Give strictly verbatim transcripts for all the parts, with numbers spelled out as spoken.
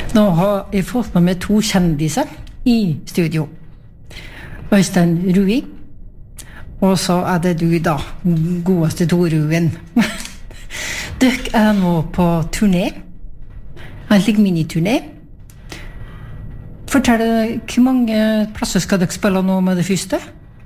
Nå har jeg fått med meg to kjendiser i studio. Øystein Rui, og så er det du da, godeste Toruen. Dere er nå på turné, en slik miniturné. Fortell, hvor mange plasser skal dere spille nå med det første?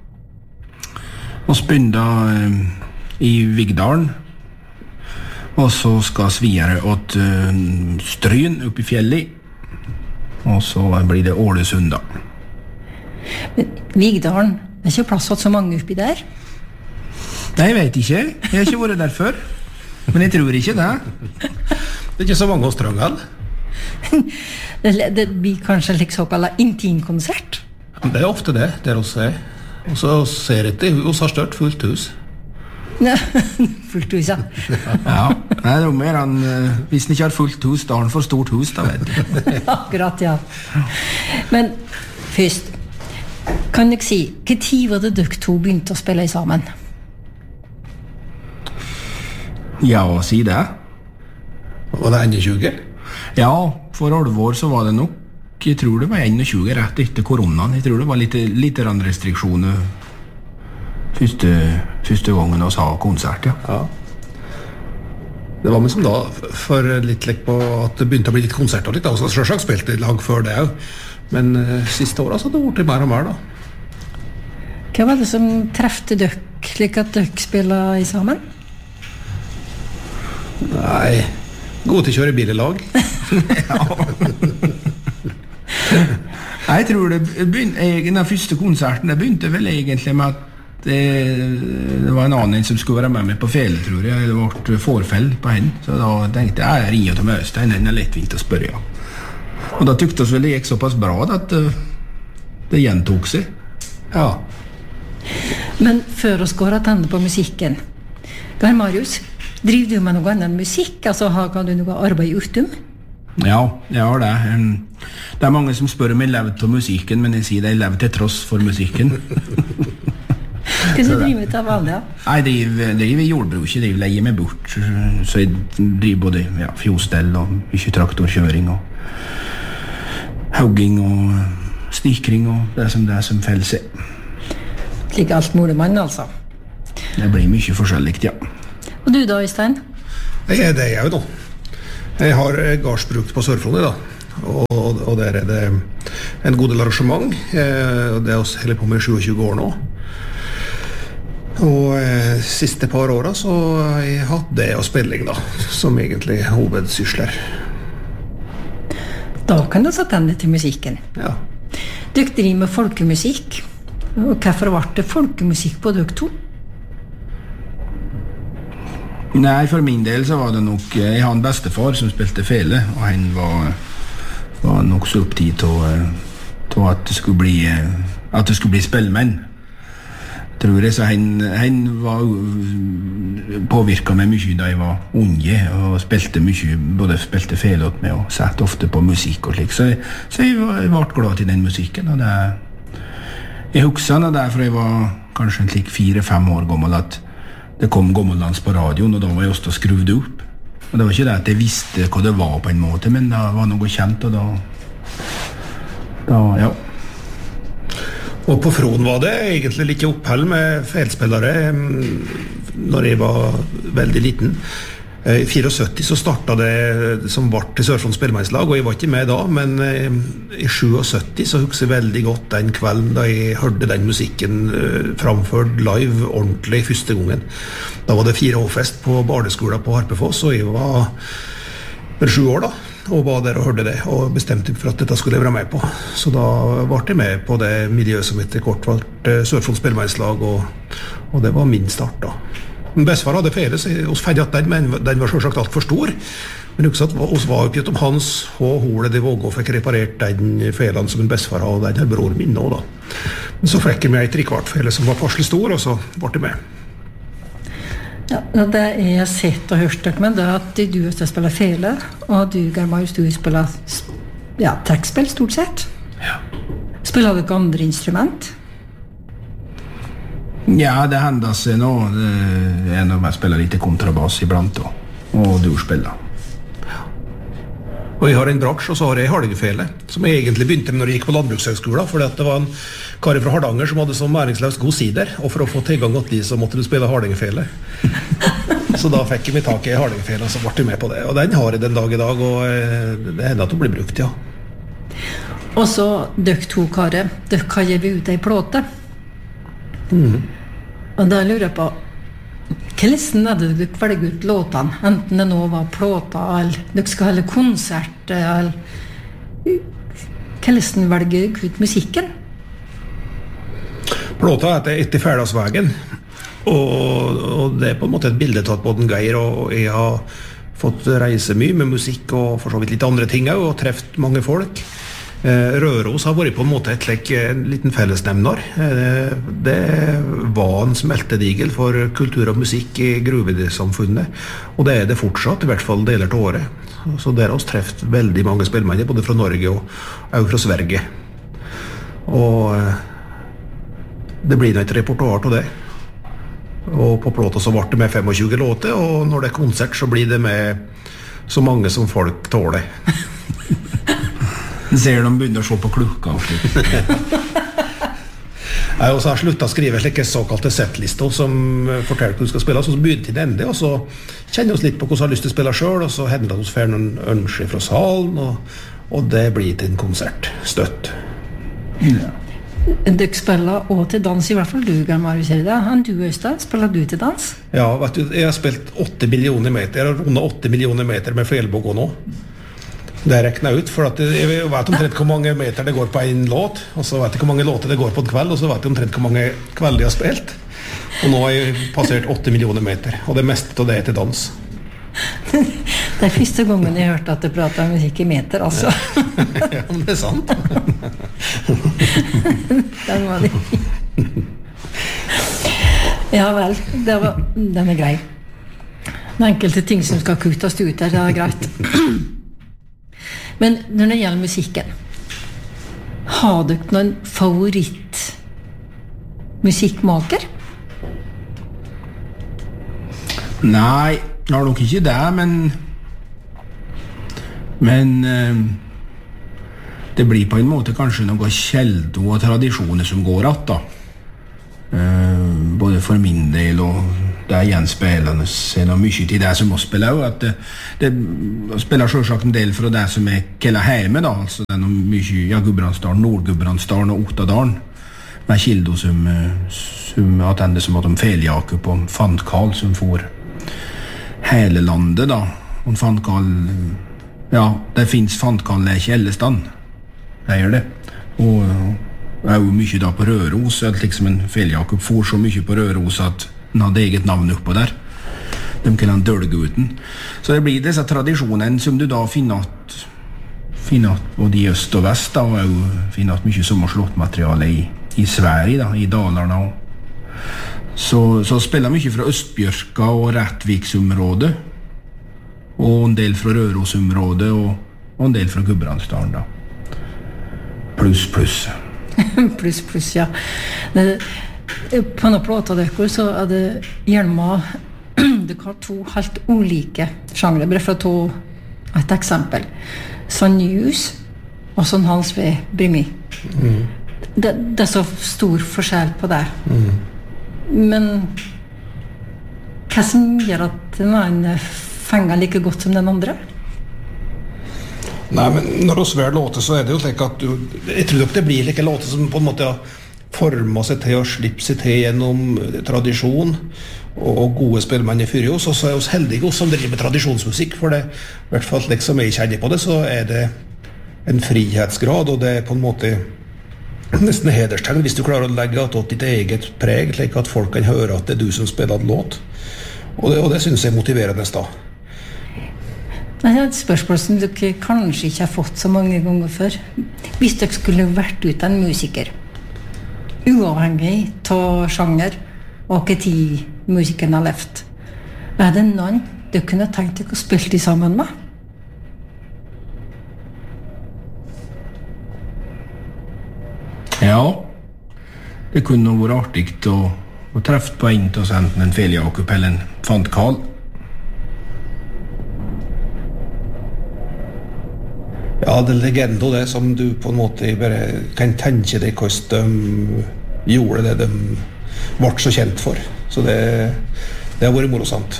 Vi begynner eh, i Vigdalen, og så skal vi videre til uh, Stryn oppe i fjellet, og så blir det Ålesund da. Men Vigdalen, det er ikke plass til så mange oppi der? Nei, jeg vet ikke. Jeg har ikke vært der før. Men jeg tror ikke det. Det er ikke så mange hos Trøngel. det, det blir kanskje en slik såkalt intimkonsert? Det er ofte det, der også er. Og så ser jeg det, hos har størt fullt hus. Ja, fullt hus, ja. Ja, nei, det er mer enn, hvis den ikke har fullt hus, da har den for stort hus, da vet du. Akkurat, ja. Men først, kan dere si, hva tid var det dere to begynte å spille sammen? Ja, si det. Var det tjue? Ja, for alvor så var det nok, jeg tror det var tjue rett etter koronaen. Jeg tror det var litt, litt restriksjoner første, første gangen vi sa konsert, ja. Ja. Det var liksom da, for litt lekk på at det begynte å bli litt konserter litt, da, så selvsagt spilte lag før det jo. Men uh, siste året så hadde det vært mer og mer da. Hva var det som trefte dere, slik at dere spiller sammen? Nei, god til å kjøre bil i lag. Ja. Jeg tror det begynte, den første konserten, det begynte vel egentlig med at det, det var en annen som skulle være med meg på fele, tror jeg. Det ble forfell på henne, så da tenkte jeg, jeg ringer til Øystein, den er lettvint å spørre, ja. Og da tykte vi vel det gikk såpass bra at uh, det gjentok seg. Ja. Men før å skåre tenne på musikken, Gar Marius, driver du med noe annet enn musikk? Altså, har du noe arbeid utom? Ja, jeg har det. Det er mange som spør om jeg lever til musikken, men jeg sier det, jeg lever til tross for musikken. Hva skal du drive med til vanlig, ja? Jeg driver, driver jordbruk, jeg driver leier meg bort, så jeg driver både ja, fjostell og ikke traktorkjøring og hogging og stikring og det som det er som felles er. Slik alt molemann, altså? Det blir mye forskjellig, ja. Og du da, Øystein? Jeg er det jeg jo da. Jeg har gardsbruk på Sørfrondet da, og, og der er det en god del arrangement. Det er oss heller på med tjuesju år nå. Og eh, siste par årene så har jeg hatt det og spilling da, som egentlig hovedsysler. Da kan du sette henne til musikken. Ja. Dere driver med folkemusikk. Og hvorfor ble det folkemusikk på dere to? Nei, for min del så var det nok, jeg har en bestefar som spilte fele, og han var, var nok så opptatt til at det skulle bli, at det skulle bli spillmenn. Tror jeg, så han, han var påvirket meg mye da jeg var unge, og spilte mye, både spilte fele åt meg, og sett ofte på musikk og slik, så, så jeg, var, jeg ble glad til den musikken, og det, jeg husker det der, for jeg var kanskje en slik fire-fem år gammel, at det kom gammeldans på radioen, og da var jeg også skrudd opp. Og det var ikke det at jeg visste hva det var på en måte, men det var noe kjent, og da... da ja. Og på Fron var det egentlig litt oppheld med feilspillere når jeg var veldig liten. I syttifire så startet det som var til Sørfront spillemannslag, og jeg var ikke med da, men i syttisju så husker jeg veldig godt den kvelden da jeg hørte den musikken framført live ordentlig første gangen. Da var det fire H-fest på barneskolen på Harpefoss, og jeg var sju år da, og var der og hørte det, og bestemte for at dette skulle jeg være med på. Så da var jeg med på det miljøet som etter kort var Sørfront spillemannslag, og, og det var min start da. Bestefar hadde fele, så vi ferdig at den, men den var selvsagt alt for stor. Men også at oss var oppgitt om hans og Hole de Vågå fikk reparert den felen som en bestefar hadde, den her bror min nå da. Men så fikk jeg med et trikvart fele som var passelig stor, og så ble jeg med. Ja, det jeg har sett og hørt dere med, det er at du også spiller fele, og du, Gar Marius, du spiller ja, trekkspill stort sett. Ja. Spiller dere andre instrument? Ja, det hender seg nå. Det er når jeg spiller litt kontrabass iblant, og, og du spiller. Og jeg har en bratsj, og så har jeg Hardingefele, som jeg egentlig begynte med når jeg gikk på landbrukshøgskolen, fordi at det var en kar fra Hardanger som hadde som næringsløs god sider, og for å få tilgang til de så måtte du spille Hardingefele. Så da fikk jeg meg tak i Hardingefele, og så ble jeg med på det. Og den har jeg den dag i dag, og det hender at det blir brukt, ja. Og så døk to karer, døk har gitt ut ei plåte. Mm. Og da lurer jeg på, hvordan er det du velger ut låtene? Enten det nå var plåta, eller du skal holde konsert, eller hvordan velger du ut musikken? Plåta heter Etter Færdalsvegen, og, og det er på en måte et bilde tatt på den Geir, og jeg har fått reise mye med musikk og for så vidt litt andre ting også, og treft mange folk. Røros har vært på en måte et like, en liten fellesnevner. Det var en smeltedigel for kultur og musikk i gruvesamfunnet, og det er det fortsatt, i hvert fall deler til året. Så der har vi treft veldig mange spillmenn, både fra Norge og, og fra Sverige. Og det blir et repertoar til det. Og på plåta så ble det med tjuefem låter, og når det er konsert så blir det med så mange som folk tåler. Ser de begynner å se på klokka og slik. Jeg har også sluttet å skrive slike såkalte setlister som forteller hva du skal spille, så begynner til det ende, og så kjenner vi oss litt på hva vi har lyst til å spille selv, og så hender det at vi får noen ønsker fra salen, og, og det blir til en konsert støtt. Ja. Du spiller også til dans, i hvert fall du, Marius, er det? Han du, Øystein, spiller du til dans? Ja, vet du, jeg har spilt åtte millioner meter, jeg har rundet åtte millioner meter med fjellbåg nå. Det er reknet ut, for at jeg vet omtrent hvor mange meter det går på en låt, og så vet jeg hvor mange låter det går på en kveld, og så vet jeg omtrent hvor mange kvelder jeg har spilt. Og nå har jeg passert åtte millioner meter, og det meste av det er til dans. Det er første gangen jeg hørte at du prater om musikk i meter, altså. Ja, men det er sant. Den var det. Ja vel, det var, den er grei. Det er enkelte ting som skal kuttes ut der, det er greit. Men når det gjelder musikken, har du noen favoritt musikkmaker? Nei, jeg har nok ikke det, men men eh, det blir på en måte kanskje noe kjeld og tradisjoner som går att da. Eh, både for min del og det er gjenspillende er det mye til det som må spille også, at det, det spiller selvsagt en del fra det som er kjella hjemme da, altså det er noe mye ja, Gudbrandsdalen, Nord-Gudbrandsdalen og Ottadalen med Kildo som, som attende som at de Feljakup og Fantkarl som får hele landet da, og Fantkarl ja, det finnes Fantkarl i Kjellestand det gjør det og det er jo mye da på Røros at liksom en Feljakup får så mye på Røros at den hadde eget navn oppå der. De kaller han Dølguten. Så det blir disse tradisjonene som du da finner at, finner at både i øst og vest, da, og finner at mye sommerslåttmateriale i, i Sverige, da, i Dalarna. Så, så spiller mye fra Østbjørka og Rättviksområdet, og en del fra Rørosområdet, og, og en del fra Gudbrandsdalen, da. Pluss, pluss. Pluss, pluss, ja. Det på noen plåter dere så er det gjerne du har to helt ulike sjangre bare for å ta et eksempel sånn News og sånn Hans V. Brimi mm. det, det er så stor forskjell på det mm. men hva som gjør at den ene fenger like godt som den andre? Nei, men når du sver låter så er det jo slik at du, jeg tror ikke det blir like låter som på en måte forma seg til og slippe seg til gjennom tradisjon og gode spillmenn i fyr oss, og så er vi heldige oss som driver med tradisjonsmusikk, for det, i hvert fall slik som jeg kjenner på det, så er det en frihetsgrad, og det er på en måte nesten hederstegn hvis du klarer å legge at ditt eget preg, slik at folk kan høre at det er du som spiller en låt, og det, og det synes jeg motiverer nest da. Det er et spørsmål som dere kanskje ikke har fått så mange ganger før. Hvis dere skulle vært ut en musiker, uavhengig av sjanger og hva tid musikeren har levd, er det noen du kunne tenkt deg å spille de sammen med? Ja, det kunne vært artig å, å treffe på en til enten en Feljakup eller en Fantkarl. Ja, det er legendo det som du på en måte bare kan tenke deg hvordan de gjorde det de ble så kjent for. Så det, det har vært morosamt.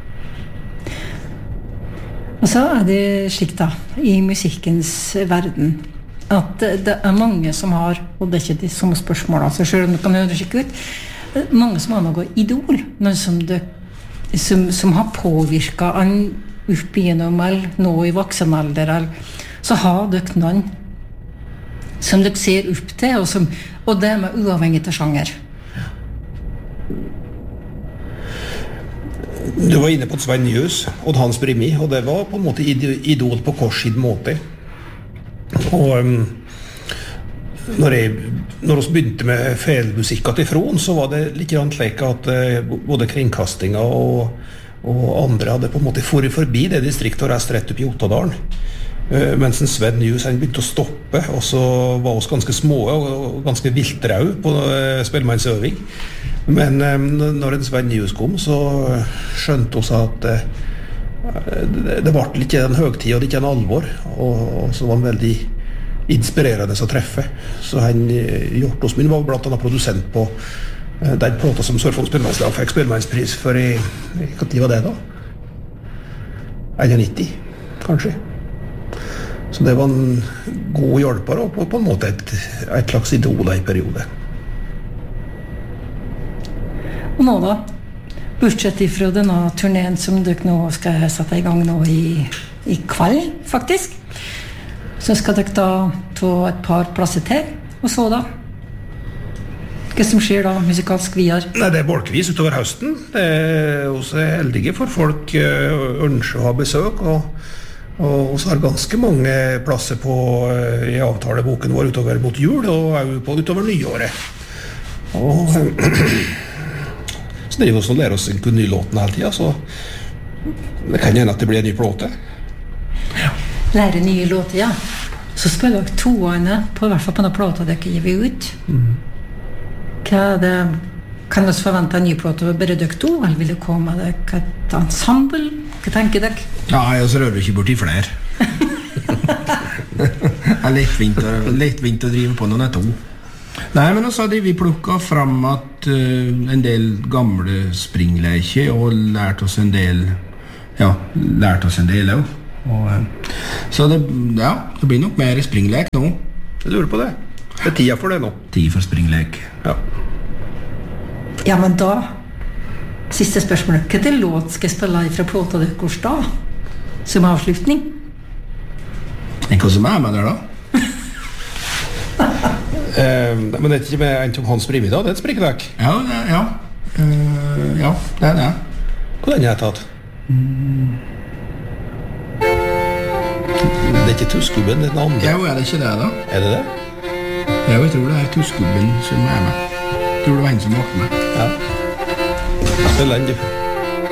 Og så er det slik da, i musikkens verden, at det er mange som har, og det er ikke de samme spørsmålene, så selv om det kan høres ikke ut, mange som har noe idol, noen som, det, som, som har påvirket en opp igjennom, eller nå i voksen alder, eller så har dere noen som dere ser opp til, og, som, og det er uavhengig av sjanger. Du var inne på Sven Njus og Hans Brimi, og det var på en måte idol på korsid måte. Og um, når jeg når vi begynte med felmusikka til Fron, så var det litt slik at uh, både kringkastinga og, og andre hadde på en måte foret forbi det distriktet og reist rett opp i Ottadalen. Uh, mens en Sven Njus han begynte å stoppe, og så var oss ganske små og ganske viltrau på uh, spellemannsøving. Men um, når en Sven Njus kom, så skjønte oss at uh, det, det var ikke en høgtid og ikke en alvor, og, og så var han veldig inspirerende å treffe. Så han uh, gjort oss min var blant annet produsent på uh, den plata som Sørfold Spellemannslag fikk spellemannspris for i, hva tid var det da? nittien, kanskje. Så det var en god hjelper og på, på en måte et, et slags idol i periode. Og nå da, bortsett ifra denne turneen som dere nå skal sette i gang nå i, i kveld, faktisk, så skal dere da ta et par plasser til, og så da? Hva som skjer da, musikalsk videre? Nei, det er bolkvis utover høsten. Det er også heldige for folk uh, ønsker å ha besøk, og Og så har ganske mange plasser på i avtaleboken vår utover mot jul og på utover nyåret. Og så driver vi og lærer oss en ny låten hele tiden, så det kan hende at det blir en ny plåte. Ja. Lære nye låter, ja. Så spiller dere toene på, i hvert fall på denne plåta dere gir ut. Mm. Hva er det? Kan vi forvente en ny plåte over bare dere to, eller vil det komme med et ensemble? Hva tenker dere? Ja, jeg så rører ikke bort i flere. Det er lettvint å, lettvint å drive på noen er to. Nei, men også hadde vi plukket fram at uh, en del gamle springleker og lært oss en del, ja, lært oss en del også. Og, uh, så det, ja, det blir nok mer springlek nå. Jeg lurer på det. Det er tida for det nå. Tid for springlek. Ja. Ja, men da siste spørsmål. Hva til låt skal jeg spille fra plåta deres da? Som avslutning? Hva som er med der da? uh, men det er ikke med en som Hans Brimi da? Det er et springlek? Ja, det, ja. Uh, ja, det er det. Hva den har jeg tatt? Mm. Det er ikke Tuskubben, det er den andre. Ja, er det ikke det da? Er det det? Ja, jeg tror det er Tuskubben som er med. Jeg tror det var en som var med. Ja. Spiller den, du.